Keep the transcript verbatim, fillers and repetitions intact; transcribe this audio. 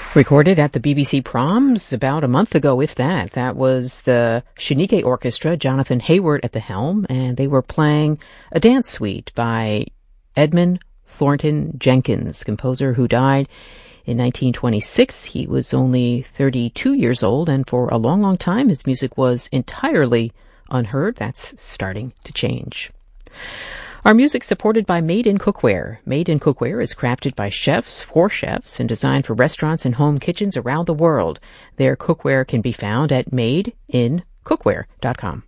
Recorded at the B B C Proms about a month ago, if that. That was the Shanike Orchestra, Jonathan Hayward at the helm, and they were playing a dance suite by Edmund Thornton Jenkins, composer who died in nineteen twenty-six. He was only thirty-two years old, and for a long, long time his music was entirely unheard. That's starting to change. Our music supported by Made in Cookware. Made in Cookware is crafted by chefs for chefs and designed for restaurants and home kitchens around the world. Their cookware can be found at made in cookware dot com.